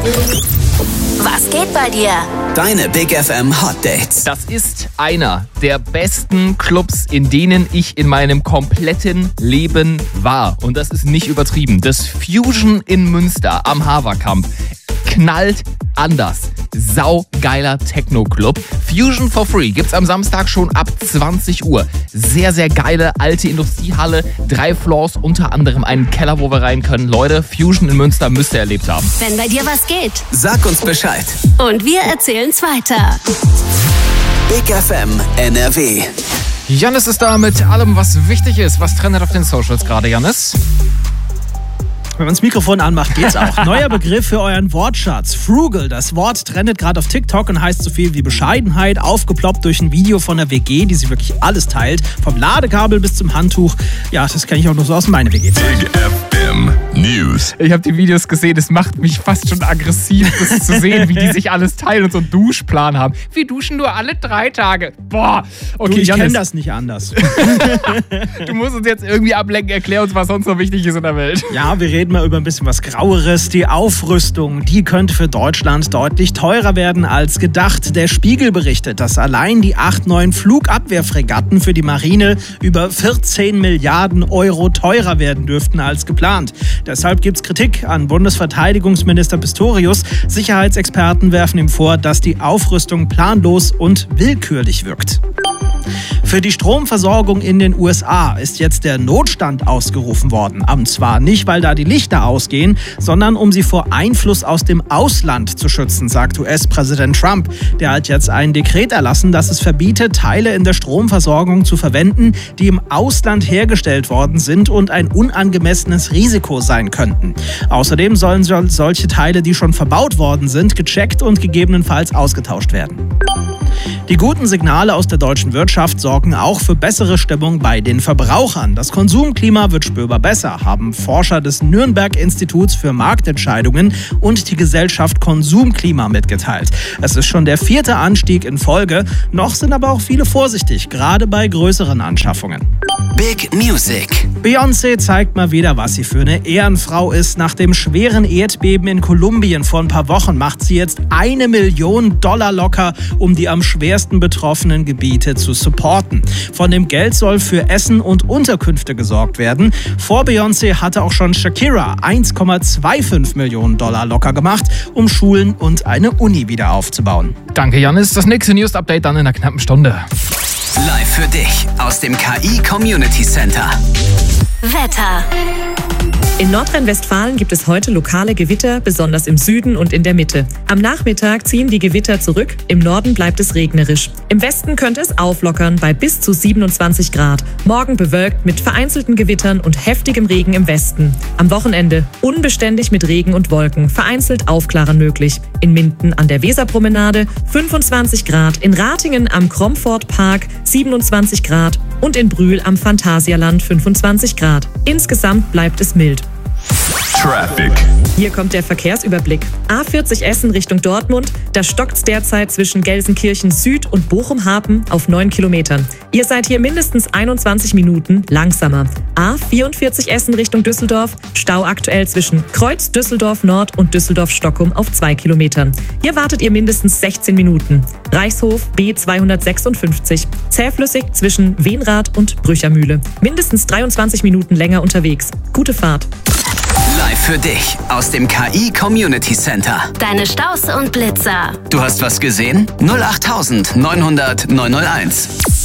Was geht bei dir? Deine Big FM Hot Dates. Das ist einer der besten Clubs, in denen ich in meinem kompletten Leben war. Und das ist nicht übertrieben. Das Fusion in Münster am Haverkamp knallt anders. Saugeiler Techno-Club. Fusion for Free gibt's am Samstag schon ab 20 Uhr. Sehr, sehr geile alte Industriehalle. 3 Floors, unter anderem einen Keller, wo wir rein können. Leute, Fusion in Münster müsst ihr erlebt haben. Wenn bei dir was geht. Sag uns Bescheid. Und wir erzählen's weiter. Big FM NRW. Jannis ist da mit allem, was wichtig ist. Was trendet auf den Socials gerade, Jannis? Wenn man das Mikrofon anmacht, geht's auch. Neuer Begriff für euren Wortschatz. Frugal. Das Wort trendet gerade auf TikTok und heißt so viel wie Bescheidenheit. Aufgeploppt durch ein Video von der WG, die sich wirklich alles teilt. Vom Ladekabel bis zum Handtuch. Ja, das kenne ich auch nur so aus meiner WG. Big FM News. Ich habe die Videos gesehen, es macht mich fast schon aggressiv, das zu sehen, wie die sich alles teilen und so einen Duschplan haben. Wir duschen nur alle 3 Tage. Boah. Okay, ich kenne das nicht anders. Du musst uns jetzt irgendwie ablenken, erklär uns, was sonst noch wichtig ist in der Welt. Ja, wir reden mal über ein bisschen was Graueres. Die Aufrüstung, die könnte für Deutschland deutlich teurer werden als gedacht. Der Spiegel berichtet, dass allein die 8 neuen Flugabwehrfregatten für die Marine über 14 Milliarden Euro teurer werden dürften als geplant. Deshalb gibt es Kritik an Bundesverteidigungsminister Pistorius. Sicherheitsexperten werfen ihm vor, dass die Aufrüstung planlos und willkürlich wirkt. Für die Stromversorgung in den USA ist jetzt der Notstand ausgerufen worden. Und zwar nicht, weil da die Lichter ausgehen, sondern um sie vor Einfluss aus dem Ausland zu schützen, sagt US-Präsident Trump. Der hat jetzt ein Dekret erlassen, das es verbietet, Teile in der Stromversorgung zu verwenden, die im Ausland hergestellt worden sind und ein unangemessenes Risiko sein könnten. Außerdem sollen solche Teile, die schon verbaut worden sind, gecheckt und gegebenenfalls ausgetauscht werden. Die guten Signale aus der deutschen Wirtschaft sorgen auch für bessere Stimmung bei den Verbrauchern. Das Konsumklima wird spürbar besser, haben Forscher des Nürnberg-Instituts für Marktentscheidungen und die Gesellschaft Konsumklima mitgeteilt. Es ist schon der 4. Anstieg in Folge, noch sind aber auch viele vorsichtig, gerade bei größeren Anschaffungen. Big Music. Beyoncé zeigt mal wieder, was sie für eine Ehrenfrau ist. Nach dem schweren Erdbeben in Kolumbien vor ein paar Wochen macht sie jetzt $1 Million locker, um die am schwersten betroffenen Gebiete zu supporten. Von dem Geld soll für Essen und Unterkünfte gesorgt werden. Vor Beyoncé hatte auch schon Shakira $1,25 Millionen locker gemacht, um Schulen und eine Uni wieder aufzubauen. Danke, Jannis. Das nächste News-Update dann in einer knappen Stunde. Live für dich aus dem KI Community Center. Wetter. In Nordrhein-Westfalen gibt es heute lokale Gewitter, besonders im Süden und in der Mitte. Am Nachmittag ziehen die Gewitter zurück, im Norden bleibt es regnerisch. Im Westen könnte es auflockern bei bis zu 27 Grad. Morgen bewölkt mit vereinzelten Gewittern und heftigem Regen im Westen. Am Wochenende unbeständig mit Regen und Wolken, vereinzelt Aufklaren möglich. In Minden an der Weserpromenade 25 Grad, in Ratingen am Kromford-Park 27 Grad und in Brühl am Phantasialand 25 Grad. Insgesamt bleibt es mild. Traffic. Hier kommt der Verkehrsüberblick. A40 Essen Richtung Dortmund. Da stockt's derzeit zwischen Gelsenkirchen Süd und Bochum-Hapen auf 9 Kilometern. Ihr seid hier mindestens 21 Minuten langsamer. A44 Essen Richtung Düsseldorf. Stau aktuell zwischen Kreuz Düsseldorf Nord und Düsseldorf-Stockholm auf 2 Kilometern. Hier wartet ihr mindestens 16 Minuten. Reichshof B256. Zähflüssig zwischen Wenrath und Brüchermühle. Mindestens 23 Minuten länger unterwegs. Gute Fahrt. Live für dich aus dem KI Community Center. Deine Staus und Blitzer. Du hast was gesehen? 08900 901.